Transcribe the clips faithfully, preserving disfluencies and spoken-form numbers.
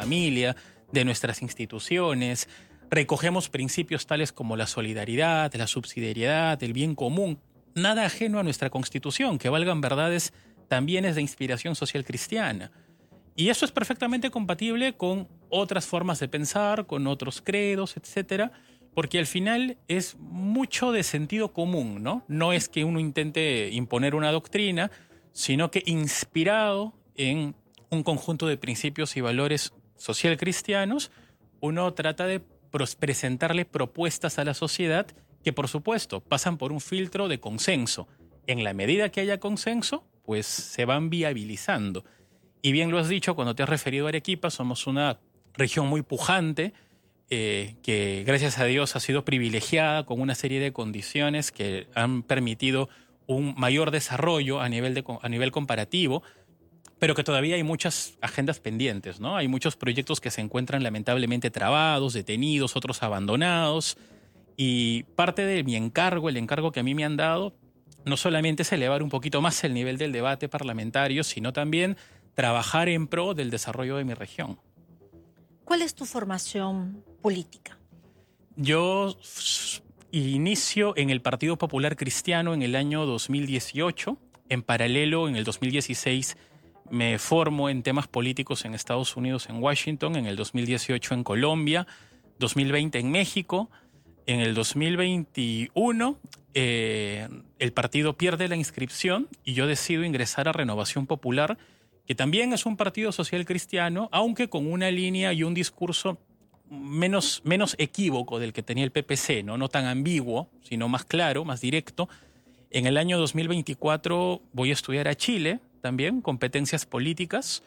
familia, de nuestras instituciones. Recogemos principios tales como la solidaridad, la subsidiariedad, el bien común. Nada ajeno a nuestra Constitución, que valgan verdades, también es de inspiración social cristiana. Y eso es perfectamente compatible con otras formas de pensar, con otros credos, etcétera, porque al final es mucho de sentido común, ¿no? No es que uno intente imponer una doctrina, sino que inspirado en un conjunto de principios y valores social cristianos, uno trata de presentarle propuestas a la sociedad que, por supuesto, pasan por un filtro de consenso. En la medida que haya consenso, pues se van viabilizando. Y bien lo has dicho, cuando te has referido a Arequipa, somos una región muy pujante, eh, que gracias a Dios ha sido privilegiada con una serie de condiciones que han permitido un mayor desarrollo a nivel, de, a nivel comparativo, pero que todavía hay muchas agendas pendientes, ¿no? Hay muchos proyectos que se encuentran lamentablemente trabados, detenidos, otros abandonados. Y parte de mi encargo, el encargo que a mí me han dado, no solamente es elevar un poquito más el nivel del debate parlamentario, sino también trabajar en pro del desarrollo de mi región. ¿Cuál es tu formación política? Yo inicio en el Partido Popular Cristiano en el año dos mil dieciocho. En paralelo, en el dos mil dieciséis, me formo en temas políticos en Estados Unidos, en Washington. En el dos mil dieciocho en Colombia. dos mil veinte en México. En el dos mil veintiuno, eh, el partido pierde la inscripción y yo decido ingresar a Renovación Popular, que también es un partido social cristiano, aunque con una línea y un discurso menos, menos equívoco del que tenía el P P C, ¿no? No tan ambiguo, sino más claro, más directo. En el año dos mil veinticuatro voy a estudiar a Chile también, competencias políticas,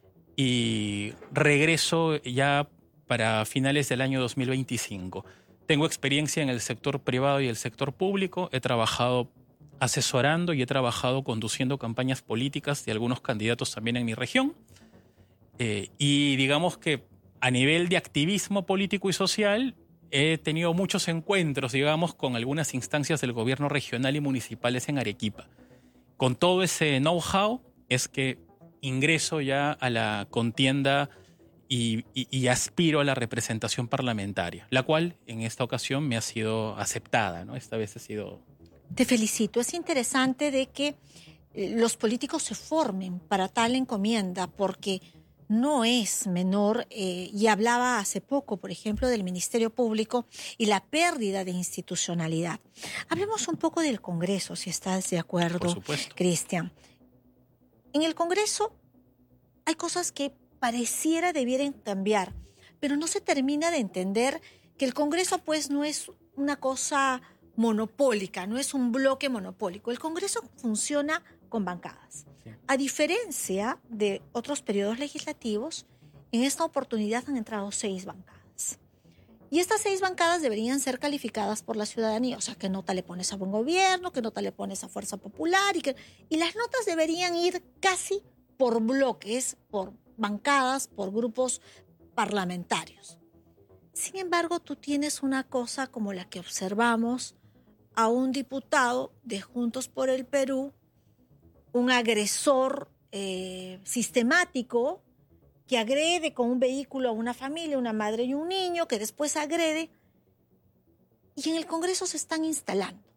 y regreso ya para finales del año dos mil veinticinco. Tengo experiencia en el sector privado y el sector público, he trabajado asesorando y he trabajado conduciendo campañas políticas de algunos candidatos también en mi región. Eh, y digamos que a nivel de activismo político y social he tenido muchos encuentros, digamos, con algunas instancias del gobierno regional y municipales en Arequipa. Con todo ese know-how es que ingreso ya a la contienda y, y, y aspiro a la representación parlamentaria, la cual en esta ocasión me ha sido aceptada, ¿no? Esta vez ha sido... Te felicito. Es interesante de que los políticos se formen para tal encomienda, porque no es menor, eh, y hablaba hace poco, por ejemplo, del Ministerio Público y la pérdida de institucionalidad. Hablemos un poco del Congreso, si estás de acuerdo, Por supuesto. Cristian. En el Congreso hay cosas que pareciera debieran cambiar, pero no se termina de entender que el Congreso pues no es una cosa monopólica, no es un bloque monopólico. El Congreso funciona con bancadas. Sí. A diferencia de otros periodos legislativos, en esta oportunidad han entrado seis bancadas. Y estas seis bancadas deberían ser calificadas por la ciudadanía. O sea, ¿qué nota le pones a buen gobierno? ¿Qué nota le pones a Fuerza Popular? Y, que, y las notas deberían ir casi por bloques, por bancadas, por grupos parlamentarios. Sin embargo, tú tienes una cosa como la que observamos a un diputado de Juntos por el Perú, un agresor eh, sistemático que agrede con un vehículo a una familia, una madre y un niño, que después agrede, y en el Congreso se están instalando.